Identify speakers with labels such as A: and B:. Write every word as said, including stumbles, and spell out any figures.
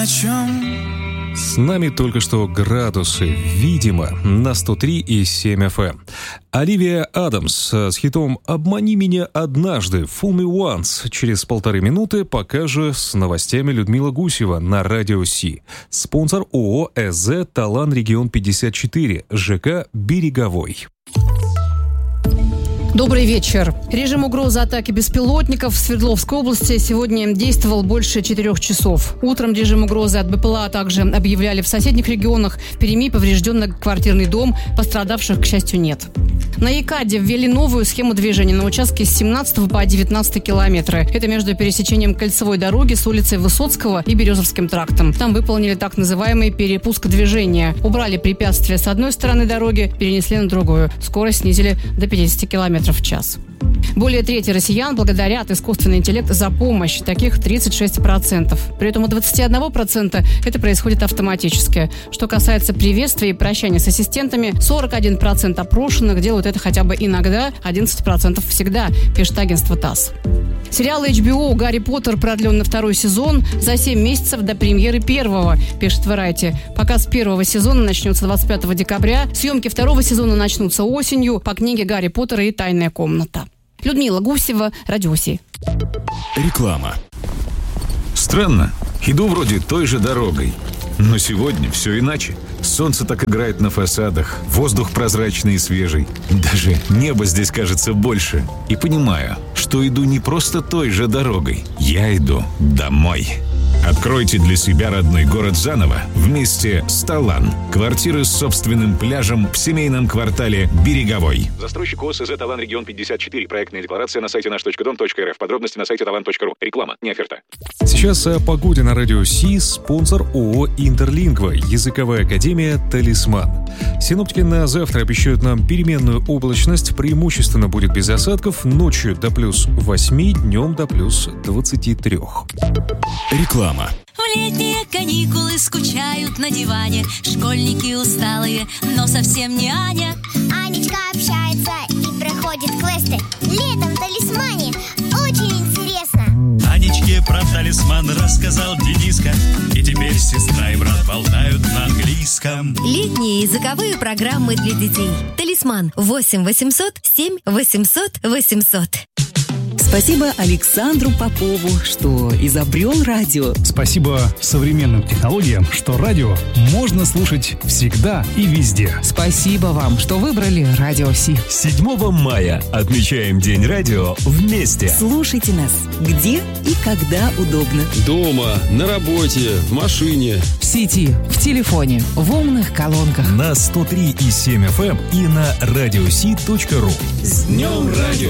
A: о чем.
B: С нами только что градусы, видимо, на сто три и семь эф эм. Оливия Адамс с хитом «Обмани меня однажды» «Fool me once» через полторы минуты, пока же с новостями Людмила Гусева на Радио Си. Спонсор ООО «ЭЗ Талан Регион пятьдесят четыре», ЖК «Береговой».
C: Добрый вечер. Режим угрозы атаки беспилотников в Свердловской области сегодня действовал больше четырех часов. Утром режим угрозы от БПЛА также объявляли в соседних регионах. В Перми поврежден многоквартирный дом, пострадавших, к счастью, нет. На Екаде ввели новую схему движения на участке с семнадцатого по девятнадцатый километры. Это между пересечением кольцевой дороги с улицей Высоцкого и Березовским трактом. Там выполнили так называемый перепуск движения. Убрали препятствия с одной стороны дороги, перенесли на другую. Скорость снизили до пятьдесят километров в час. Более трети россиян благодарят искусственный интеллект за помощь, таких тридцать шесть процентов. При этом у двадцать один процент это происходит автоматически. Что касается приветствия и прощания с ассистентами, сорок один процент опрошенных делают это хотя бы иногда, одиннадцать процентов всегда, пишет агентство ТАСС. Сериал эйч би о «Гарри Поттер» продлен на второй сезон за семь месяцев до премьеры первого, пишет Variety. Показ первого сезона начнется двадцать пятого декабря. Съемки второго сезона начнутся осенью по книге «Гарри Поттера и тайная комната». Людмила Гусева, Радио Си.
D: Реклама. Странно. Иду вроде той же дорогой. Но сегодня все иначе. Солнце так играет на фасадах, воздух прозрачный и свежий. Даже небо здесь кажется больше. И понимаю, что иду не просто той же дорогой. Я иду домой. Откройте для себя родной город заново вместе с Талан. Квартиры с собственным пляжем в семейном квартале Береговой.
E: Застройщик ООО «ЭЗ Талан Регион пятьдесят четыре». Проектная декларация на сайте наш точка дом точка эр эф. Подробности на сайте талан точка ру. Реклама, не оферта.
B: Сейчас о погоде на Радио Си. Спонсор ООО «Интерлингва». Языковая академия «Талисман». Синоптики на завтра обещают нам переменную облачность. Преимущественно будет без осадков. Ночью до плюс восьми, днем до плюс двадцати трёх.
D: Реклама.
F: В летние каникулы скучают на диване школьники усталые, но совсем не Аня.
G: Анечка общается и проходит квесты. Летом в Талисмане очень интересно.
A: Анечке про талисман рассказал Дениска, и теперь сестра и брат болтают на английском.
H: Летние языковые программы для детей. Талисман. восемь восемьсот семь восемьсот восемьсот.
I: Спасибо Александру Попову, что изобрел радио.
J: Спасибо современным технологиям, что радио можно слушать всегда и везде.
K: Спасибо вам, что выбрали Радио Си.
L: седьмого мая отмечаем День радио вместе.
I: Слушайте нас где и когда удобно.
M: Дома, на работе, в машине.
K: В сети, в телефоне, в умных колонках.
B: На сто три и семь эф эм и на радиоси точка ру.
L: С Днем радио!